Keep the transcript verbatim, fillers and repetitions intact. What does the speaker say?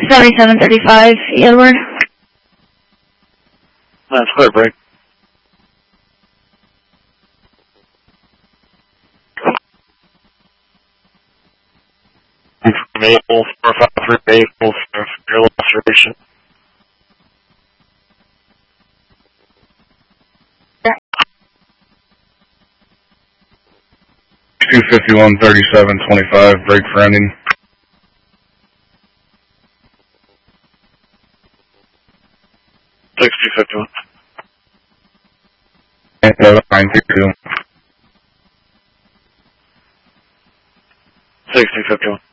seventy-seven thirty-five, Edward. That's clear, break. Maple, four five three Maple, your illustration. two fifty-one thirty-seven twenty-five, break for ending. sixty fifty-one. nine two two. sixty fifty-one.